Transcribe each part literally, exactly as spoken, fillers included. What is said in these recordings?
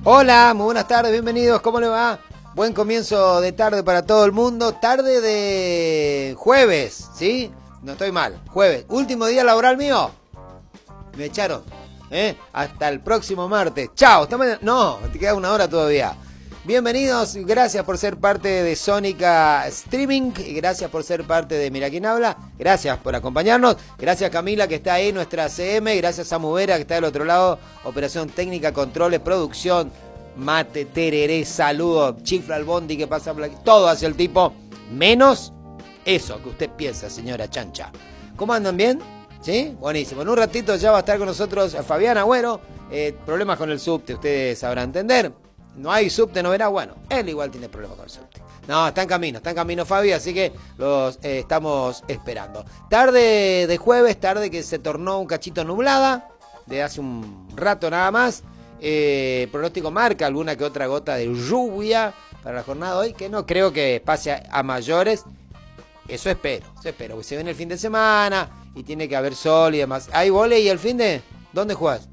Hola, muy buenas tardes, bienvenidos, ¿cómo le va? Buen comienzo de tarde para todo el mundo, tarde de jueves, ¿sí? No estoy mal, jueves, último día laboral mío. Me echaron, ¿eh? Hasta el próximo martes. Chao, hasta mañana. No, te queda una hora todavía. Bienvenidos, gracias por ser parte de Sónica Streaming, y gracias por ser parte de Mira Quién Habla, gracias por acompañarnos, gracias Camila que está ahí, nuestra C M, gracias a Muvera que está del otro lado, operación técnica, controles, producción, mate, tereré, saludo, chifla al bondi que pasa por aquí, todo hace el tipo, menos eso que usted piensa, señora Chancha. ¿Cómo andan, bien? ¿Sí? Buenísimo, en un ratito ya va a estar con nosotros Fabián Agüero, eh, problemas con el subte, ustedes sabrán entender. No hay subte, no verá, bueno, él igual tiene problemas con el subte. No, está en camino, está en camino Fabi, así que los eh, estamos esperando. Tarde de jueves, tarde que se tornó un cachito nublada, de hace un rato nada más. Eh, pronóstico marca alguna que otra gota de lluvia para la jornada de hoy, que no creo que pase a, a mayores. Eso espero, eso espero, porque se viene el fin de semana y tiene que haber sol y demás. ¿Hay vóley y el fin de? ¿Dónde juegas?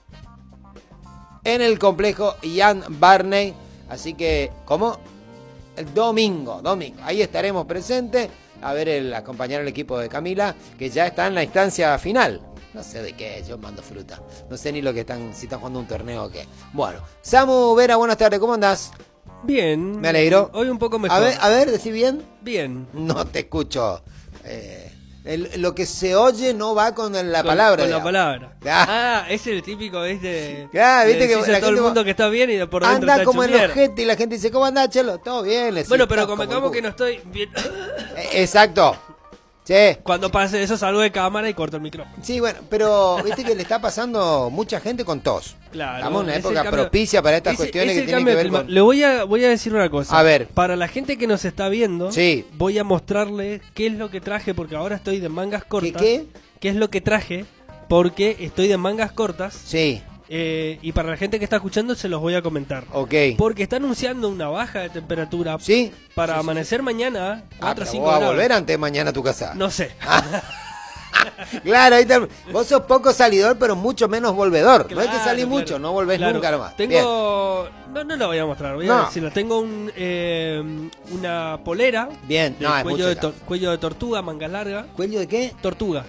En el complejo Ian Barney, así que, ¿cómo? El domingo, domingo, ahí estaremos presentes, a ver, el acompañar al equipo de Camila, que ya está en la instancia final, no sé de qué, yo mando fruta, no sé ni lo que están, si están jugando un torneo o qué. Bueno, Samu Vera, buenas tardes, ¿cómo andás? Bien. Me alegro. Hoy un poco mejor. A ver, a ver, ¿decís bien? Bien. No te escucho, eh... El, lo que se oye no va con la con, palabra. Con digamos. la palabra. Ah, ah, es el típico, ¿viste? Ah, viste que la todo el mundo va... que está bien y por dentro anda está como hecho el ojete y la gente dice, ¿cómo andás, Chelo? Todo bien. Les bueno, pero como como que no estoy bien. Exacto. Sí. Cuando pase eso salgo de cámara y corto el micrófono. Sí, bueno, pero viste que le está pasando mucha gente con tos. Claro. Estamos en una época propicia para estas ese, cuestiones ese que tienen que ver clima. con... Le voy a, voy a decir una cosa. A ver. Para la gente que nos está viendo, sí. voy a mostrarle qué es lo que traje, porque ahora estoy de mangas cortas. ¿Qué qué? ¿Qué es lo que traje? Porque estoy de mangas cortas. Sí. Eh, y para la gente que está escuchando se los voy a comentar. Ok. Porque está anunciando una baja de temperatura. Sí. Para sí, amanecer sí. mañana cuatro ah, o cinco ¿vas grados. a volver antes de mañana a tu casa? No sé. Claro, ahí te... vos sos poco salidor, pero mucho menos volvedor. Claro, no es que salís claro. mucho, no volvés claro. nunca nomás. Tengo... Bien. No, no lo voy a mostrar, voy no. a decirlo. Tengo un, eh, una polera. Bien, de no, es cuello, mucho de tor- cuello de tortuga, manga larga. ¿Cuello de qué? Tortuga.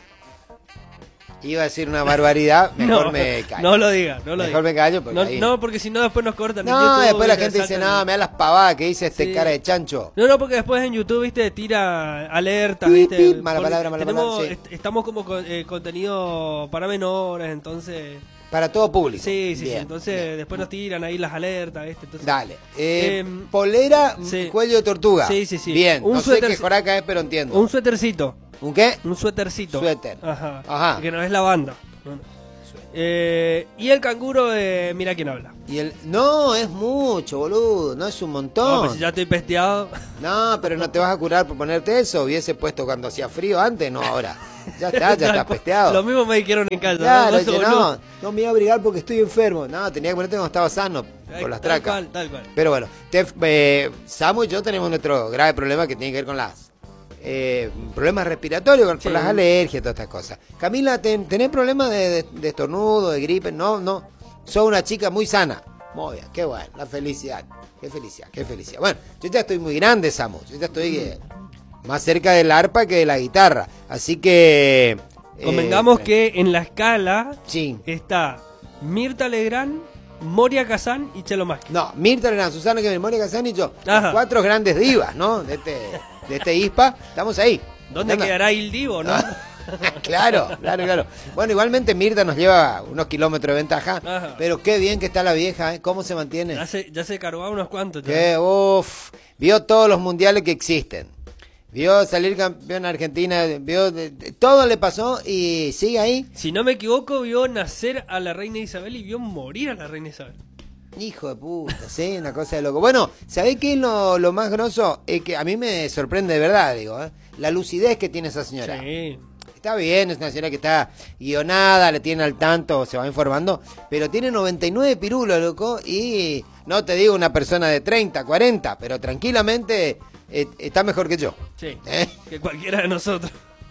Iba a decir una barbaridad, mejor no, me callo. No lo diga, no lo mejor diga. me callo porque no, ahí... no, porque si no después nos cortan. No, en YouTube, después la y gente dice, saltan. no, me da las pavadas que dice este Sí. cara de chancho. No, no, porque después en YouTube, viste, tira alertas, Pip, viste. pip, mala Pone- palabra, mala tenemos, palabra, sí. est- Estamos como con eh, contenido para menores, entonces... Para todo público. Sí, sí, bien, sí. Entonces bien. después nos tiran ahí las alertas, ¿viste? Entonces, Dale. Eh, eh, polera, sí. cuello de tortuga. Sí, sí, sí. Bien, Un no suéter- sé qué joraca es, pero entiendo. Un suétercito. ¿Un qué? Un suétercito. Suéter. Ajá. Ajá. Que no es la banda. No, no. Eh, y el canguro de Mira Quién Habla. Y el... No, es mucho, boludo. No es un No, montón. pues si ya estoy pesteado. No, pero no te vas a curar por ponerte eso. Hubiese puesto cuando hacía frío antes, no ahora. Ya está, ya estás pesteado. Lo mismo me dijeron en casa. Claro, ¿no? dice, No, no, no me iba a abrigar porque estoy enfermo. No, tenía que ponerte cuando estaba sano, por las Tal tracas. cual, tal cual. Pero bueno, te, eh, Samu y yo tenemos nuestro grave problema que tiene que ver con las eh, problemas respiratorios, con, Sí. con las alergias, todas estas cosas. Camila, ten, ¿tenés problemas de, de, de estornudo, de gripe? No, no. Sos una chica muy sana. Muy bien, qué bueno, la felicidad. Qué felicidad, qué felicidad. Bueno, yo ya estoy muy grande, Samu. Yo ya estoy eh, más cerca del arpa que de la guitarra. Así que... eh, Convengamos que en la escala sí. está Mirta Legrand, Moria Kazan y Chelo Maschi. No, Mirta Legrand, Susana que Memoria Kazan y yo. Ajá. Cuatro grandes divas, ¿no? De este, de este I S P A. Estamos ahí. ¿Dónde ¿Anda? quedará Il Divo, no? Claro, claro, claro. Bueno, igualmente Mirta nos lleva unos kilómetros de ventaja. Ajá. Pero qué bien que está la vieja, ¿eh? ¿Cómo se mantiene? Ya se, ya se cargó a unos cuantos. ya. Que, uff, vio todos los mundiales que existen. Vio salir campeón Argentina, vio de- de- todo le pasó y sigue ahí. Si no me equivoco, vio nacer a la reina Isabel y vio morir a la reina Isabel. Hijo de puta, sí, una cosa de loco. Bueno, ¿sabés qué es lo, lo más grosso? Es que a mí me sorprende de verdad, digo, ¿eh? La lucidez que tiene esa señora. Sí. Está bien, es una señora que está guionada, le tiene al tanto, se va informando, pero tiene noventa y nueve pirulos, loco, y no te digo una persona de treinta, cuarenta, pero tranquilamente eh, está mejor que yo. Sí. ¿Eh? Que cualquiera de nosotros.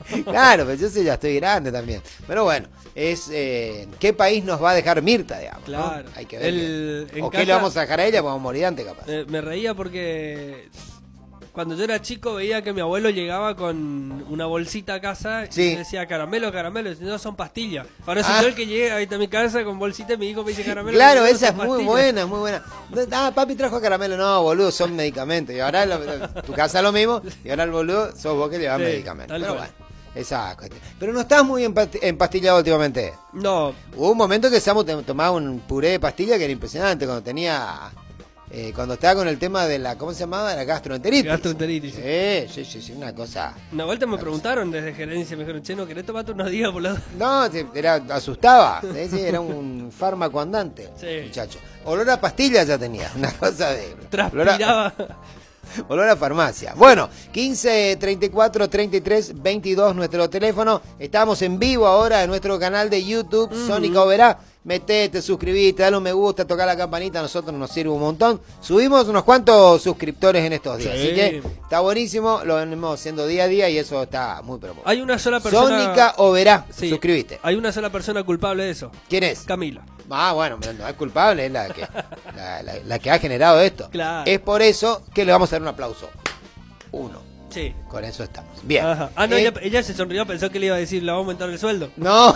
Claro, pero yo sí ya estoy grande también. Pero bueno, es eh, ¿qué país nos va a dejar Mirta, digamos? Claro. ¿no? Hay que ver. El, que, o casa, qué le vamos a dejar a ella, vamos a morir antes capaz. Eh, me reía porque cuando yo era chico veía que mi abuelo llegaba con una bolsita a casa sí. y decía caramelo, caramelo, y no, son pastillas. Ahora soy ah. yo el que llega ahí a mi casa con bolsita y mi hijo me dice caramelo. Claro, no, esa es pastillas. muy buena, muy buena. Ah, papi trajo caramelo. No, boludo, son medicamentos. Y ahora lo, tu casa lo mismo, y ahora el boludo sos vos que llevas sí, medicamentos. Pero bueno, esa cuestión. Pero no estás muy empastillado últimamente. No. Hubo un momento que Samu tomaba un puré de pastilla que era impresionante cuando tenía... Eh, cuando estaba con el tema de la, ¿cómo se llamaba? La gastroenteritis. Gastroenteritis. Sí, sí, sí, sí, una cosa. Una vuelta me preguntaron desde gerencia, me dijeron, che, ¿no querés tomarte unos días por lado? No, era, asustaba, ¿sí? Sí, era un fármaco andante, sí. Muchacho. Olor a pastilla ya tenía, una cosa de... Transpiraba. Olor a, olor a farmacia. Bueno, quince, treinta y cuatro, treinta y tres, veintidós, nuestro teléfono. Estamos en vivo ahora en nuestro canal de YouTube, uh-huh. Sónica Oberá. Metete, suscribite, dale un me gusta, toca la campanita, a nosotros nos sirve un montón. Subimos unos cuantos suscriptores en estos días, sí. Así que está buenísimo, lo venimos haciendo día a día y eso está muy promovido. Hay una sola persona... Sónica Oberá, sí. Suscribiste. Hay una sola persona culpable de eso. ¿Quién es? Camila. Ah, bueno, no es culpable, es la que, la, la, la que ha generado esto. Claro. Es por eso que le vamos a dar un aplauso. Uno. Sí. Con eso estamos. Bien. Ajá. Ah, no, eh... ella, ella se sonrió, pensó que le iba a decir, le va a aumentar el sueldo. No.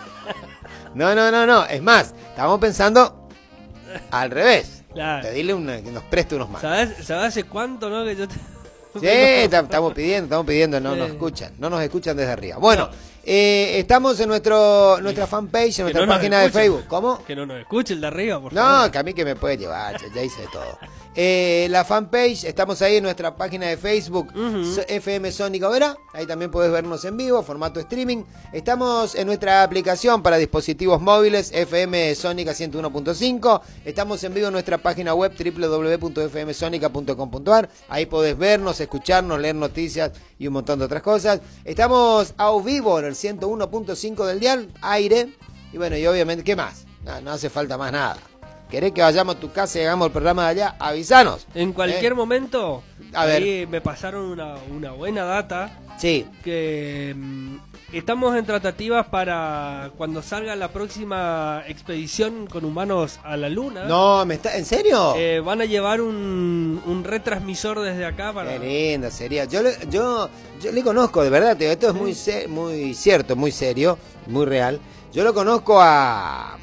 No, no, no, no. Es más, estamos pensando al revés. Claro. Pedirle una, que nos preste unos más. ¿Sabes, ¿Sabes hace cuánto, no? Que yo te... Sí, estamos pidiendo, estamos pidiendo, no sí. nos escuchan, no nos escuchan desde arriba. Bueno, no. eh, estamos en nuestro nuestra fanpage, en nuestra no página de Facebook. ¿Cómo? Que no nos escuche el de arriba, por favor. No, que a mí que me puede llevar, ya hice de todo. Eh, la fanpage, estamos ahí en nuestra página de Facebook, uh-huh. F M Sónica Oberá, ahí también podés vernos en vivo, formato streaming. Estamos en nuestra aplicación para dispositivos móviles, F M Sónica ciento uno punto cinco. Estamos en vivo en nuestra página web, doble u doble u doble u punto f m sonica punto com punto a r. Ahí podés vernos, escucharnos, leer noticias y un montón de otras cosas. Estamos a vivo en el ciento uno punto cinco del dial, aire. Y bueno, y obviamente, ¿qué más? No, no hace falta más nada. ¿Querés que vayamos a tu casa y hagamos el programa de allá? Avisanos. En cualquier ¿Eh? momento, a ahí ver. me pasaron una, una buena data. Sí. Que um, estamos en tratativas para cuando salga la próxima expedición con humanos a la Luna. No, ¿me está, ¿en serio? Eh, van a llevar un, un retransmisor desde acá para... Qué linda sería. Yo le, yo, yo le conozco, de verdad, esto es muy, ser, muy cierto, muy serio, muy real. Yo lo conozco a...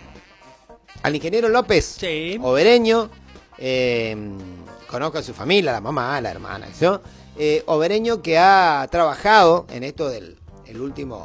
al ingeniero López, sí. Obereño, eh, conozco a su familia, la mamá, la hermana, ¿no? Eh, Obereño que ha trabajado en esto del el último,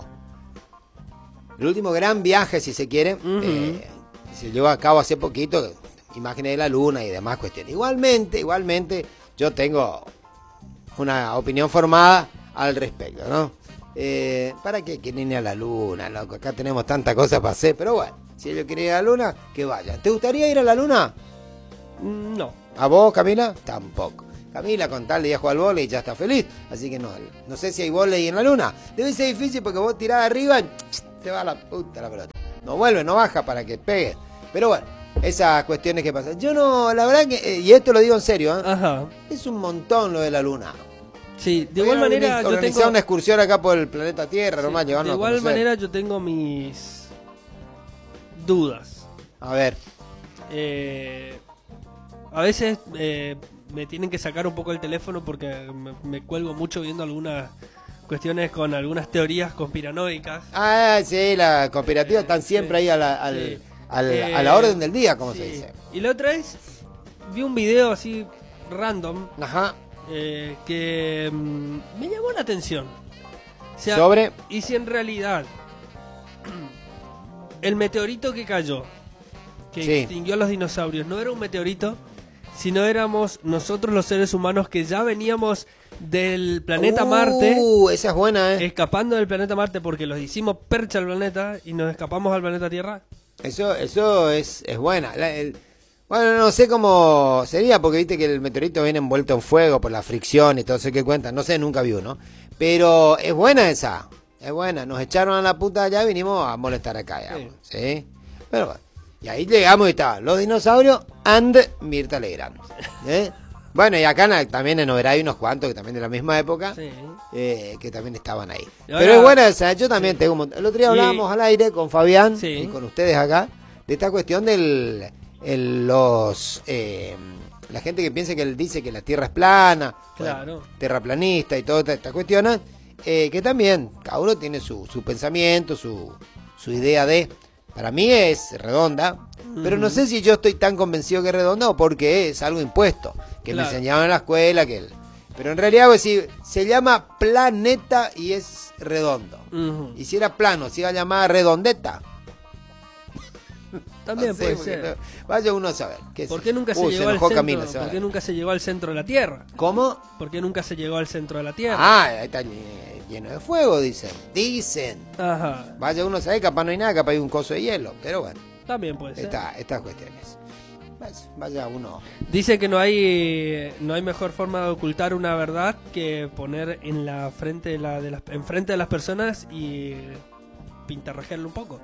el último gran viaje, si se quiere, uh-huh. eh, se llevó a cabo hace poquito, imágenes de la luna y demás cuestiones. Igualmente, igualmente, yo tengo una opinión formada al respecto, ¿no? Eh, ¿Para qué quieren ir a la luna, loco? Acá tenemos tanta cosa para hacer, pero bueno. Si ellos quieren ir a la luna, que vayan. ¿Te gustaría ir a la luna? No. ¿A vos, Camila? Tampoco. Camila, con tal de ir a jugar al vóley, ya está feliz. Así que no, no sé si hay vóley en la luna. Debe ser difícil porque vos tirás arriba y te va a la puta la pelota. No vuelve, no baja para que pegue. Pero bueno, esas cuestiones que pasan. Yo no, la verdad que, y esto lo digo en serio, ¿eh? Ajá. Es un montón lo de la luna. Sí, de igual manera yo organizar tengo... una excursión acá por el planeta Tierra, sí, nomás llevarnos de igual a conocer. manera yo tengo mis dudas. A ver. Eh, a veces eh, me tienen que sacar un poco el teléfono porque me, me cuelgo mucho viendo algunas cuestiones con algunas teorías conspiranoicas. Ah, sí, las conspirativas eh, están siempre sí, ahí a la, al, sí. al, eh, a la orden del día, como sí. se dice. Y la otra vez vi un video así random. Ajá. Eh, que mmm, me llamó la atención. O sea, ¿sobre? Y si en realidad el meteorito que cayó, que sí. extinguió a los dinosaurios, no era un meteorito, sino éramos nosotros los seres humanos que ya veníamos del planeta uh, Marte. Esa es buena, ¿eh? Escapando del planeta Marte porque los hicimos percha al planeta y nos escapamos al planeta Tierra. Eso, eso es, es buena. La, el, bueno, no sé cómo sería, porque viste que el meteorito viene envuelto en fuego por la fricción y todo eso que cuentan. No sé, nunca vi uno. Pero es buena esa. Es buena. Nos echaron a la puta allá y vinimos a molestar acá, digamos. Sí. ¿Sí? Pero bueno. Y ahí llegamos y estaban los dinosaurios and Mirta Legrand. ¿Eh? Bueno, y acá na- también en Oberá hay unos cuantos que también de la misma época, Sí. eh, que también estaban ahí. Y ahora- Pero es buena esa, yo también Sí. tengo un montón. El otro día Y- hablábamos al aire con Fabián Sí. y con ustedes acá de esta cuestión del el- los eh, la gente que piensa que él dice que la Tierra es plana, Claro. bueno, terraplanista y todas estas cuestiones, eh, que también cada uno tiene su, su pensamiento, su, su idea de... Para mí es redonda, pero no sé si yo estoy tan convencido que es redonda o porque es algo impuesto, que Claro. me enseñaban en la escuela, que el... Pero en realidad, pues, sí, se llama planeta y es redondo. Ujú. Y si era plano, se iba a llamar redondeta. También No sé, puede porque ser. no- vaya uno a saber. ¿Qué ¿Por sé qué yo? nunca se Uh, llegó al enojó centro? Camila, se va. ¿Por qué nunca se llegó al centro de la Tierra? ¿Cómo? ¿Por qué nunca se llegó al centro de la Tierra? Ah, ahí está eh, lleno de fuego, dicen. Dicen. Ajá. Vaya uno a saber, capaz no hay nada, capaz hay un coso de hielo. Pero bueno, También puede ser. está, estas cuestiones. Vaya, vaya uno. Dice que no hay no hay mejor forma de ocultar una verdad que poner en la frente de la de las enfrente de las personas y pintarrajearlo un poco.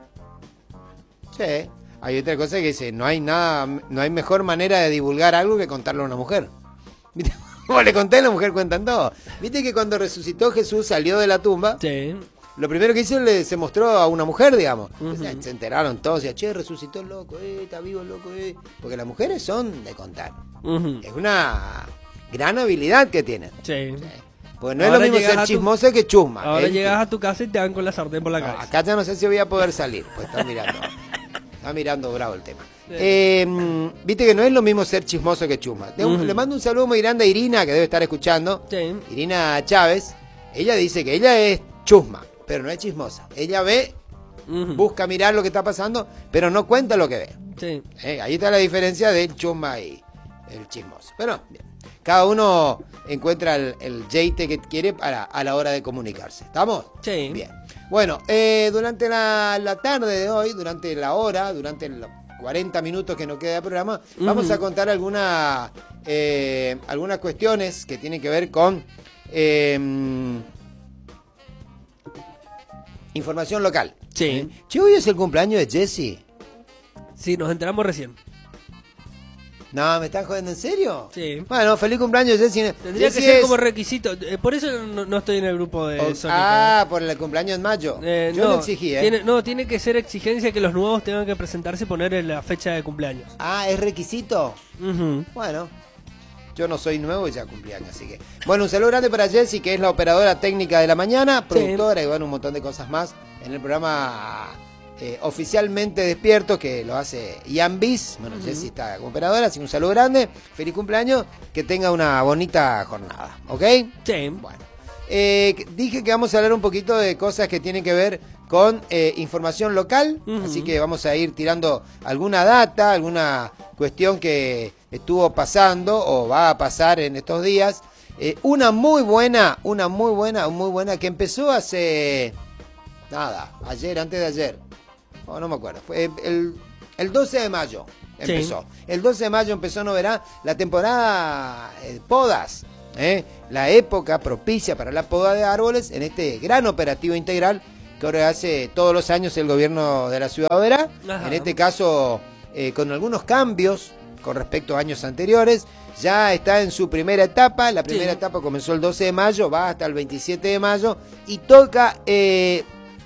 Sí. Hay otra cosa que dice, no hay nada, no hay mejor manera de divulgar algo que contarlo a una mujer. ¿Viste? Como le conté a la mujer, cuentan todo. Viste que cuando resucitó Jesús, salió de la tumba, Sí. lo primero que hizo le, se mostró a una mujer, digamos. Ujú. Entonces, se enteraron todos, y che, resucitó el loco, eh, está vivo el loco, eh. Porque las mujeres son de contar. Ujú. Es una gran habilidad que tienen. Sí. Porque no Ahora es lo mismo llegas ser a tu- chismosa que chusma. Ahora ¿eh? llegas a tu casa y te dan con la sartén por la No, cabeza. acá ya no sé si voy a poder salir, pues está mirando. Está mirando bravo el tema. Sí. Eh, mm, Viste que no es lo mismo ser chismoso que chusma. Le, Ujú. le mando un saludo muy grande a Irina, que debe estar escuchando. Sí. Irina Chávez. Ella dice que ella es chusma, pero no es chismosa. Ella ve, Ujú. busca mirar lo que está pasando, pero no cuenta lo que ve. Sí. Eh, Ahí está la diferencia del chusma y el chismoso. Pero bien, cada uno encuentra el, el jeite que quiere para, a la hora de comunicarse. ¿Estamos? Sí. Bien. Bueno, eh, durante la, la tarde de hoy, durante la hora, durante los cuarenta minutos que nos queda de programa, Ujú. vamos a contar alguna, eh, algunas cuestiones que tienen que ver con eh, información local. Sí. ¿Eh? Che, hoy es el cumpleaños de Jessy. Sí, nos enteramos recién. No, ¿me estás jodiendo en serio? Sí. Bueno, feliz cumpleaños, Jessy. Tendría Jessy que ser es- como requisito. Eh, Por eso no, no estoy en el grupo de o- Sónica. Ah, por el cumpleaños en mayo. Eh, Yo no, lo exigí, ¿eh? Tiene, no, tiene que ser exigencia que los nuevos tengan que presentarse y poner en la fecha de cumpleaños. Ah, ¿es requisito? Ujú. Bueno, yo no soy nuevo y ya cumplí años, así que... Bueno, un saludo grande para Jessy, que es la operadora técnica de la mañana, productora y bueno, un montón de cosas más en el programa eh, Oficialmente Despierto, que lo hace Ian Bis. Bueno, Jessy está como operadora, así que un saludo grande, feliz cumpleaños, que tenga una bonita jornada, ¿ok? Sí. Bueno, eh, dije que vamos a hablar un poquito de cosas que tienen que ver con eh, información local, Ujú. así que vamos a ir tirando alguna data, alguna cuestión que estuvo pasando o va a pasar en estos días. Eh, una muy buena, una muy buena, muy buena que empezó hace nada, ayer, antes de ayer, oh, no me acuerdo, fue el, el doce de mayo empezó. Sí. El doce de mayo empezó, no verá, la temporada eh, podas. ¿eh? La época propicia para la poda de árboles en este gran operativo integral que ahora hace todos los años el gobierno de la ciudad de Oberá. Ajá. En este caso, eh, con algunos cambios con respecto a años anteriores. Ya está en su primera etapa. La primera Sí. etapa comenzó el doce de mayo, va hasta el veintisiete de mayo y toca eh,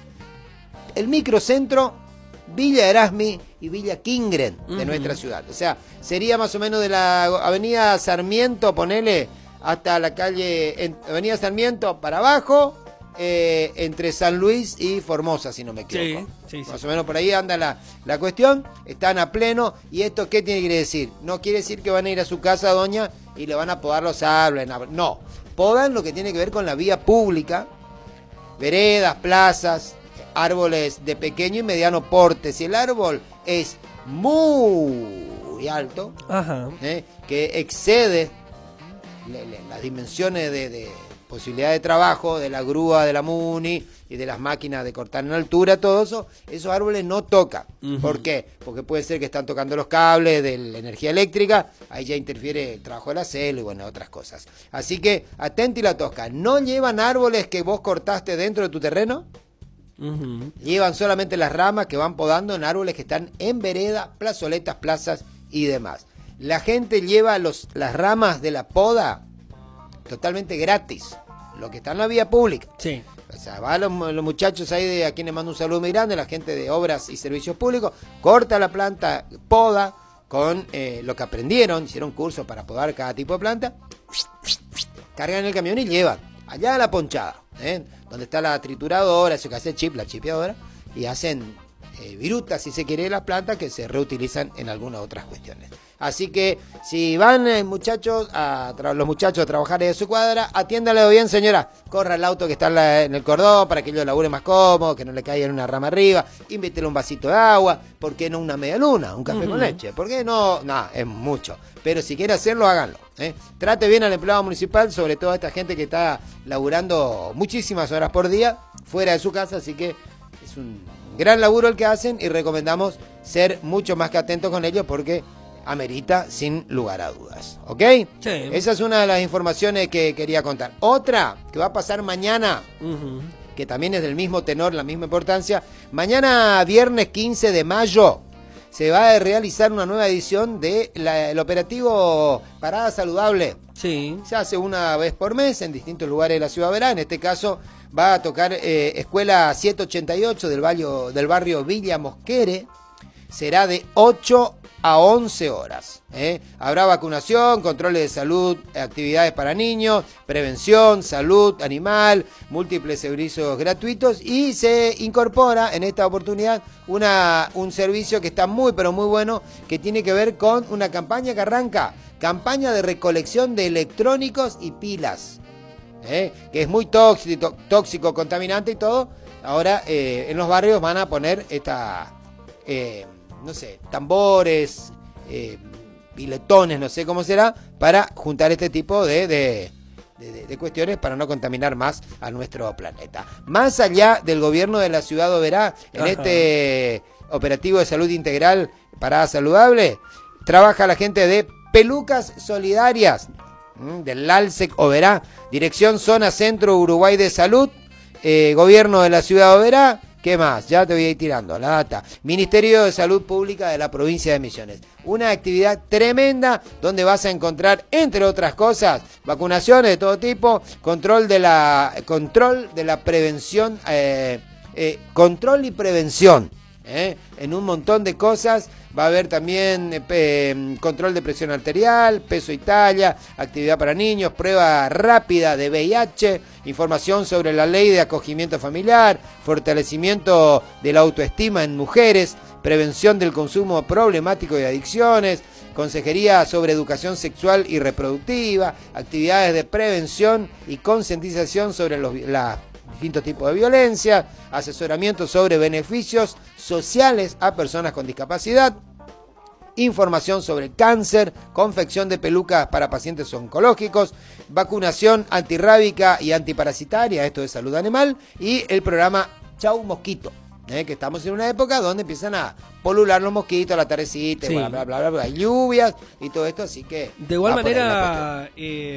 el microcentro Villa Erasmi y Villa Kingren de Ujú. nuestra ciudad. O sea, sería más o menos de la avenida Sarmiento, ponele, hasta la calle, en, avenida Sarmiento para abajo, eh, entre San Luis y Formosa, si no me equivoco. Sí, sí, sí. Más o menos por ahí anda la, la cuestión, están a pleno. ¿Y esto qué tiene que decir? No quiere decir que van a ir a su casa, doña, y le van a podar los árboles. No, podan lo que tiene que ver con la vía pública, veredas, plazas, árboles de pequeño y mediano porte. Si el árbol es muy alto, Ajá. ¿eh? que excede le- le- las dimensiones de, de posibilidad de trabajo de la grúa, de la Muni y de las máquinas de cortar en altura, todo eso, esos árboles no toca. Ujú. ¿Por qué? Porque puede ser que están tocando los cables de la energía eléctrica, ahí ya interfiere el trabajo de la celo y bueno, otras cosas. Así que, atenti la tosca, ¿no llevan árboles que vos cortaste dentro de tu terreno? Ujú. Llevan solamente las ramas que van podando en árboles que están en vereda, plazoletas, plazas y demás. La gente lleva los, las ramas de la poda totalmente gratis, lo que está en la vía pública. Sí. O sea, van los, los muchachos ahí, de a quienes mando un saludo muy grande, la gente de obras y servicios públicos, corta la planta, poda, con eh, lo que aprendieron, hicieron cursos para podar cada tipo de planta, cargan el camión y llevan allá a la ponchada, ¿eh? Donde está la trituradora, eso que hace chip, la chipeadora, y hacen eh, virutas, si se quiere, las plantas que se reutilizan en algunas otras cuestiones. Así que si van eh, muchachos a los muchachos a trabajar en su cuadra, atiéndalo bien, señora. Corra el auto que está en, la, en el cordón para que ellos labure más cómodo, que no le caiga en una rama arriba. Invítele un vasito de agua. ¿Por qué no una media luna? Un café uh-huh. con leche. ¿Por qué no? No, es mucho. Pero si quiere hacerlo, háganlo. ¿eh? Trate bien al empleado municipal, sobre todo a esta gente que está laburando muchísimas horas por día fuera de su casa. Así que es un gran laburo el que hacen y recomendamos ser mucho más que atentos con ellos porque amerita sin lugar a dudas, ¿ok? Sí. Esa es una de las informaciones que quería contar. Otra que va a pasar mañana, uh-huh. que también es del mismo tenor, la misma importancia. Mañana, viernes quince de mayo, se va a realizar una nueva edición del de operativo Parada Saludable. Sí. Se hace una vez por mes en distintos lugares de la ciudad verá. En este caso va a tocar eh, Escuela setecientos ochenta y ocho del barrio, del barrio Villa Mosquere. Será de ocho a once horas. ¿eh? Habrá vacunación, controles de salud, actividades para niños, prevención, salud animal, múltiples servicios gratuitos y se incorpora en esta oportunidad una, un servicio que está muy pero muy bueno, que tiene que ver con una campaña que arranca, campaña de recolección de electrónicos y pilas, ¿eh? que es muy tóxico, tóxico, contaminante y todo. Ahora eh, en los barrios van a poner esta... Eh, no sé, tambores, eh, piletones, no sé cómo será, para juntar este tipo de, de, de, de cuestiones para no contaminar más a nuestro planeta. Más allá del gobierno de la ciudad de Oberá, en Ajá. este operativo de salud integral Parada Saludable, trabaja la gente de Pelucas Solidarias, ¿m? del LALSEC Oberá, Dirección Zona Centro Uruguay de Salud, eh, gobierno de la ciudad de Oberá. ¿Qué más? Ya te voy a ir tirando la data. Ministerio de Salud Pública de la provincia de Misiones. Una actividad tremenda donde vas a encontrar, entre otras cosas, vacunaciones de todo tipo, control de la, control de la prevención, eh, eh, control y prevención. ¿eh? En un montón de cosas. Va a haber también eh, control de presión arterial, peso y talla, actividad para niños, prueba rápida de V I H, información sobre la ley de acogimiento familiar, fortalecimiento de la autoestima en mujeres, prevención del consumo problemático de adicciones, consejería sobre educación sexual y reproductiva, actividades de prevención y concientización sobre los, la distintos tipos de violencia, asesoramiento sobre beneficios sociales a personas con discapacidad, información sobre cáncer, confección de pelucas para pacientes oncológicos, vacunación antirrábica y antiparasitaria, esto es salud animal, y el programa Chau Mosquito, ¿eh? que estamos en una época donde empiezan a polular los mosquitos a la tardecita, sí. bla, bla, bla, bla, bla, hay lluvias y todo esto, así que... De igual manera...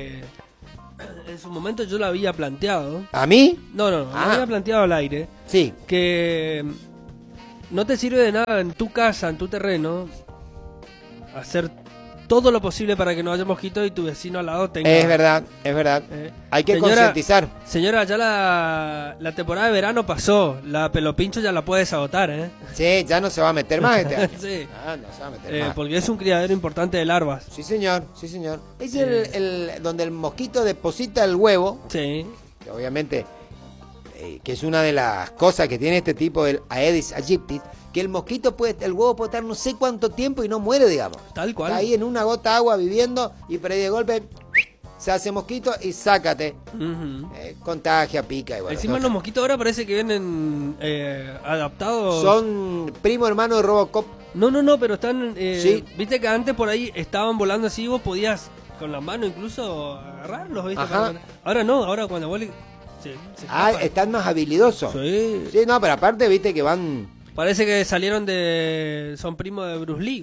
En su momento yo lo había planteado. ¿A mí? No, no, no ah. lo había planteado al aire. Sí. Que no te sirve de nada en tu casa, en tu terreno, hacer todo lo posible para que no haya mosquitos y tu vecino al lado tenga... Es verdad, es verdad. Eh, Hay que señora, concientizar. Señora, ya la, la temporada de verano pasó. La pelopincho ya la puedes agotar, ¿eh? Sí, ya no se va a meter más este año. sí. Ah, no se va a meter eh, más. Porque es un criadero importante de larvas. Sí, señor, sí, señor. Es eh. el, el donde el mosquito deposita el huevo. Sí. Que obviamente, eh, que es una de las cosas que tiene este tipo del Aedes aegypti, que el mosquito puede, el huevo puede estar no sé cuánto tiempo y no muere, digamos. Tal cual. Está ahí en una gota de agua viviendo y por ahí de golpe se hace mosquito y sácate. Uh-huh. Eh, contagia, pica y bueno. Encima los mosquitos ahora parece que vienen eh, adaptados. Son primo hermano de Robocop. No, no, no, pero están... Eh, sí. Viste que antes por ahí estaban volando así y vos podías con la mano incluso agarrarlos, ¿viste? Ajá. Ahora no, ahora cuando vos le... Se, se ah, están más habilidosos. Sí. Sí, no, pero aparte viste que van... Parece que salieron de... Son primos de Bruce Lee.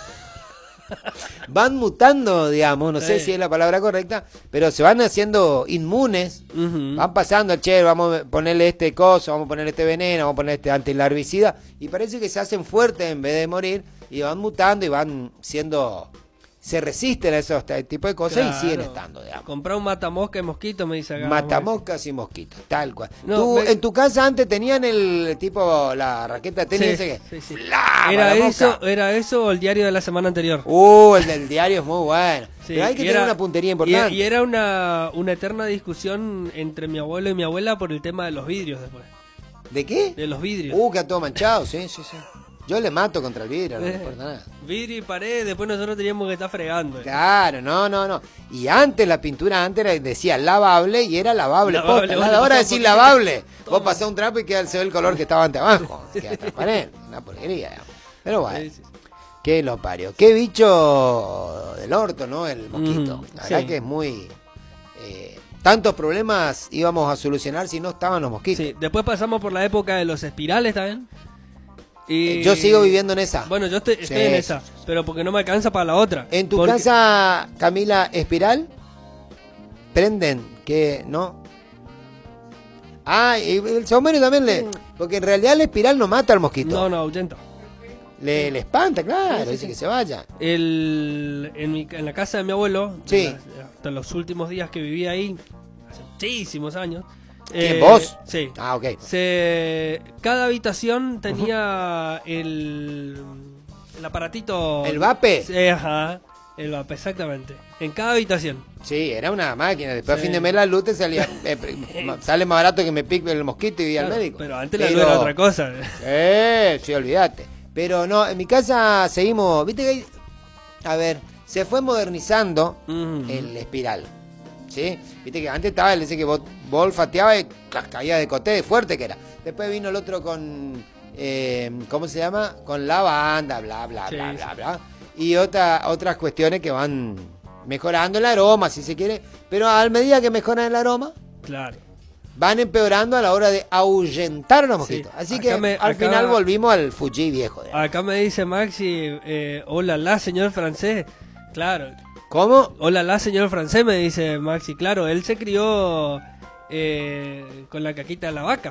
Van mutando, digamos, no sí. sé si es la palabra correcta, pero se van haciendo inmunes. Uh-huh. Van pasando, che, vamos a ponerle este coso, vamos a ponerle este veneno, vamos a ponerle este antilarvicida. Y parece que se hacen fuertes en vez de morir. Y van mutando y van siendo se resisten a esos tipos de cosas Claro. y siguen estando, digamos. Comprar un matamosca y mosquito, me dice acá. Matamoscas y mosquitos, tal cual. No, ¿Tú, me- en tu casa antes tenían el tipo, la raqueta de tenis Sí, ese que... sí, sí. ¡Fla! Era para la eso, mosca? era eso o el diario de la semana anterior. Uh, el del diario es muy bueno. Sí, Pero hay que y tener era- una puntería y- importante. Y, era una, una eterna discusión entre mi abuelo y mi abuela por el tema de los vidrios después. ¿De qué? De los vidrios. Uh, que a todo manchado, sí, sí, sí. Yo le mato contra el vidrio, no me Eh. importa nada. Vidrio y pared, después nosotros teníamos que estar fregando. Claro, no, no, no. Y antes, la pintura antes era- decía lavable y era lavable. Lavable, posta. vos A le la hora de pasás un decir poquito. lavable, vos Toma. pasás un trapo y queda, se ve el color que estaba antes abajo. Queda transparente, una porquería. Digamos. Pero bueno, Sí, sí. qué lo parió. Qué bicho del orto, ¿no? El mosquito. Ujú, La verdad sí. que es muy... eh, tantos problemas íbamos a solucionar si no estaban los mosquitos. Sí, después pasamos por la época de los espirales también. Y... Eh, Yo sigo viviendo en esa. Bueno, yo estoy, estoy Sí, en sí, esa, sí, sí. pero porque no me alcanza para la otra. ¿En tu Porque- casa, Camila, espiral? ¿Prenden? ¿Qué? ¿No? Ah, y el saumerio también le... Porque en realidad la espiral no mata al mosquito. No, no, ahuyenta. Le, le espanta, claro, Sí, sí, dice sí. que se vaya. El, en, mi- en la casa de mi abuelo, Sí. de las- hasta los últimos días que viví ahí, hace muchísimos años. ¿Quién, eh, vos? Sí. Ah, ok. Se, cada habitación tenía el, el aparatito. ¿El vape? Sí, ajá. El vape, exactamente. En cada habitación. Sí, era una máquina. Después a Sí. fin de mes la luz te salía... eh, ma- sale más barato que me pique el mosquito y ir al Claro, médico. pero antes la luz era otra cosa. Eh, sí, olvídate. Pero no, en mi casa seguimos... Viste que hay... A ver, se fue modernizando Ujú. el espiral. ¿Sí? Viste que antes estaba el ese que vos, vos olfateabas y ca- caía de coté, fuerte que era. Después vino el otro con... eh, ¿Cómo se llama? Con lavanda, bla, bla, Sí, bla, sí. bla, bla. Y otra, otras cuestiones que van mejorando el aroma, si se quiere. Pero a medida que mejoran el aroma, Claro. van empeorando a la hora de ahuyentar a los Sí. mosquitos. Así Acá que me- al acá- final volvimos al Fuji viejo. digamos. Acá me dice Maxi, eh, hola la señor francés. Claro, ¿Cómo? hola la señor francés, me dice Maxi. Claro, él se crió eh, con la caquita de la vaca.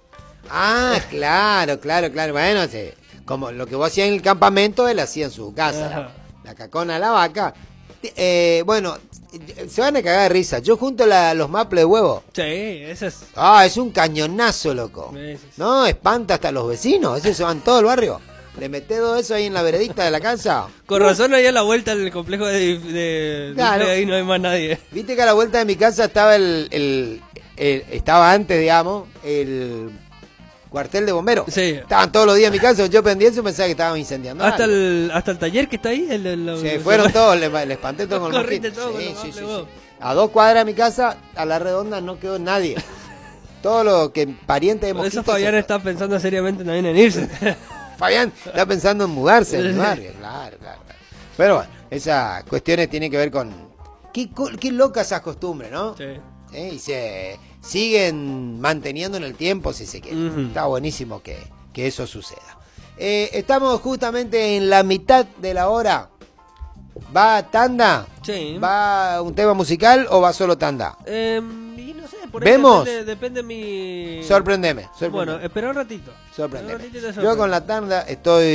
Ah, claro, claro, claro. Bueno, sí, como lo que vos hacías en el campamento, él hacía en su casa. Ajá. La cacona a la vaca. Eh, bueno, se van a cagar de risa. Yo junto la- los maples de huevo. Sí, ese es... Ah, es un cañonazo, loco. Sí, sí, sí. No, espanta hasta los vecinos. Esos se van todo el barrio. Le meté todo eso ahí en la veredita de la casa. Con razón ahí a la vuelta del complejo de... de Claro. de ahí no hay más nadie. Viste que a la vuelta de mi casa estaba el, el- el- estaba antes, digamos, el cuartel de bomberos. Sí. Estaban todos los días en mi casa, yo prendí eso y pensaba que estaban incendiando. Hasta algo. el, hasta el taller que está ahí. El, el- Se el- fueron todos, le, le espanté todo con el Corriste mosquito. todo con Sí, los sí, maples, sí, vos. sí. A dos cuadras de mi casa, a la redonda, no quedó nadie. Todo lo que pariente de Por mosquitos. eso Fabián se- está pensando seriamente también en irse. Fabián está pensando en mudarse del barrio, claro, claro, claro. Pero bueno, esas cuestiones tienen que ver con... Qué, co- qué loca esas costumbres, ¿no? Sí. ¿Eh? Y se siguen manteniendo en el tiempo si se quiere. Ujú. Está buenísimo que, que eso suceda. Eh, estamos justamente en la mitad de la hora. ¿Va tanda? Sí. ¿Va un tema musical o va solo tanda? Eh, y no sé, por ahí ¿Vemos? depende, depende mi... Sorprendeme. sorprendeme. Bueno, espera un ratito. Sorprendeme. Espera un ratito y te Yo sorprendo. con la tanda estoy...